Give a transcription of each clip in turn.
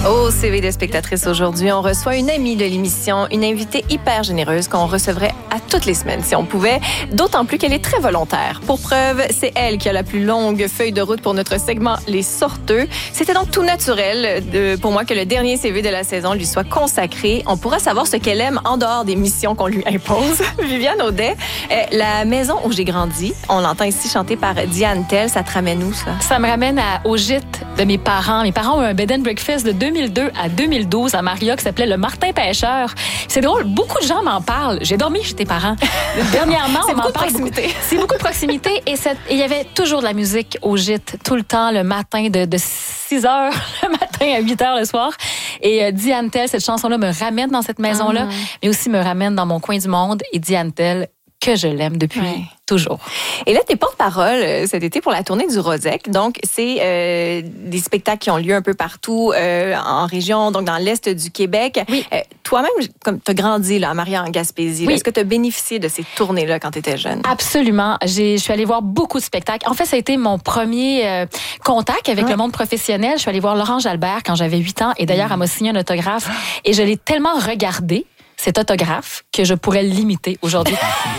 Au CV de spectatrice aujourd'hui, on reçoit une amie de l'émission, une invitée hyper généreuse qu'on recevrait à toutes les semaines si on pouvait, d'autant plus qu'elle est très volontaire. Pour preuve, c'est elle qui a la plus longue feuille de route pour notre segment Les Sorteux. C'était donc tout naturel pour moi que le dernier CV de la saison lui soit consacré. On pourra savoir ce qu'elle aime en dehors des missions qu'on lui impose. Viviane Audet, la maison où j'ai grandi, on l'entend ici chanter par Diane Tell, ça te ramène où ça? Ça me ramène au gîte de mes parents. Mes parents ont eu un bed and breakfast de 2002 à 2012 à Maria qui s'appelait le Martin Pêcheur. C'est drôle, beaucoup de gens m'en parlent. J'ai dormi chez tes parents. Dernièrement, on m'en parle beaucoup. C'est beaucoup de proximité et il y avait toujours de la musique au gîte tout le temps le matin de 6 heures le matin à 8 heures le soir. Et Diane Tell, cette chanson-là me ramène dans cette maison-là, mais aussi me ramène dans mon coin du monde. Et Diane Tell, que je l'aime depuis toujours. Et là, t'es porte-parole cet été pour la tournée du Rosec. Donc, c'est des spectacles qui ont lieu un peu partout en région, donc dans l'Est du Québec. Oui. Toi-même, comme t'as grandi là, à Maria en Gaspésie, est-ce que t'as bénéficié de ces tournées-là quand t'étais jeune? Absolument. Je suis allée voir beaucoup de spectacles. En fait, ça a été mon premier contact avec le monde professionnel. Je suis allée voir Laurent Jalbert quand j'avais 8 ans. Et d'ailleurs, elle m'a signé un autographe. Et je l'ai tellement regardé, cet autographe, que je pourrais l'imiter aujourd'hui.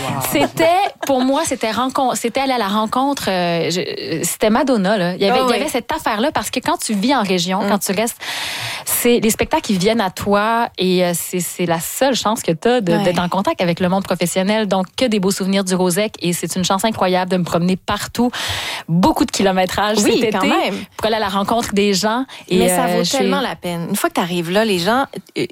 Pour moi, c'était aller à la rencontre, c'était Madonna, là. Il y avait cette affaire-là, parce que quand tu vis en région, quand tu restes, c'est les spectacles qui viennent à toi et c'est la seule chance que tu as d'être en contact avec le monde professionnel. Donc, que des beaux souvenirs du Rosec et c'est une chance incroyable de me promener partout. Beaucoup de kilométrage cet été pour aller à la rencontre des gens. Mais ça vaut tellement la peine. Une fois que tu arrives là, les gens,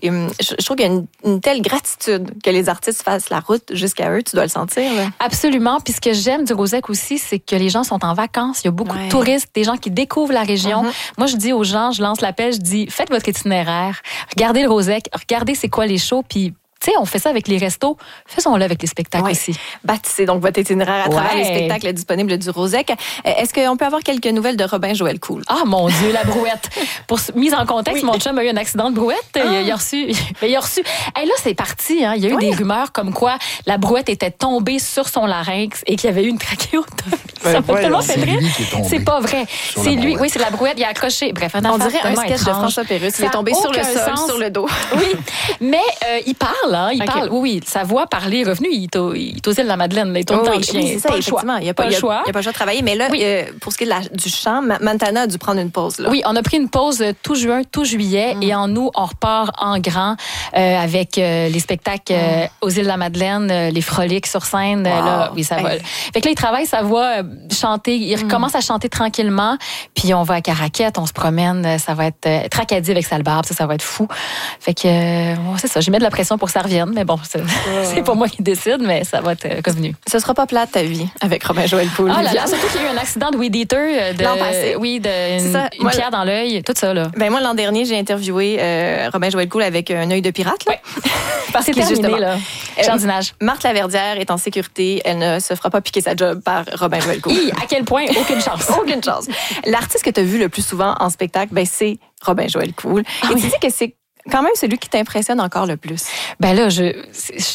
je trouve qu'il y a une telle gratitude que les artistes fassent la route jusqu'à eux. Tu dois le sentir, là. Absolument. Puis ce que j'aime du Rosec aussi, c'est que les gens sont en vacances. Il y a beaucoup de touristes, des gens qui découvrent la région. Moi, je dis aux gens, je lance l'appel, je dis, faites votre itinéraire, regardez le Rosec, regardez c'est quoi les shows, puis tu sais, on fait ça avec les restos, faisons-le avec les spectacles aussi. Bâtissez donc votre itinéraire à travers les spectacles disponibles du Rosec. Est-ce qu'on peut avoir quelques nouvelles de Robin Joël Cool? Ah, mon Dieu, la brouette. Pour mise en contexte, mon chum a eu un accident de brouette. Il a reçu. Hey, là, c'est parti. Hein. Il y a eu des rumeurs comme quoi la brouette était tombée sur son larynx et qu'il y avait eu une trachéotomie. Ça fait tellement fait rire. C'est pas vrai. C'est lui. Oui, c'est la brouette. Il a accroché. Bref, on dirait un sketch de François Pérusse. Il est tombé sur le sol, sur le dos. Oui, mais il parle. Hein, il parle, oui, sa voix parler est revenue. Il est aux îles de la Madeleine. Il tourne dans le chien. C'est ça, effectivement. Il n'y a pas le choix. Il n'y a pas le choix de travailler. Mais là, pour ce qui est du chant, Montana a dû prendre une pause. Là. Oui, on a pris une pause tout juin, tout juillet. Et en août, on repart en grand avec les spectacles aux îles de la Madeleine, les froliques sur scène. Là, oui, ça va. Fait que là, il travaille sa voix, chanter. Il recommence à chanter tranquillement. Puis on va à Caraquette, on se promène. Ça va être Tracadie avec Salbarbe. Ça va être fou. Fait que c'est ça. Je mets de la pression pour que ça revienne. Mais bon, c'est pas moi qui décide, mais ça va être convenu. Ce sera pas plate ta vie avec Robin Joël Cool. Ah là là, surtout qu'il y a eu un accident de weed eater l'an passé. Oui, une pierre dans l'œil, tout ça là. Ben moi l'an dernier, j'ai interviewé Robin Joël Cool avec un œil de pirate là. Ouais. Parce que terminé là. Jardinage. Marthe Laverdière est en sécurité, elle ne se fera pas piquer sa job par Robin Joël Cool. À quel point aucune chance. Aucune chance. L'artiste que tu as vu le plus souvent en spectacle, ben c'est Robin Joël Cool. Et tu dis que c'est quand même celui qui t'impressionne encore le plus. Ben là,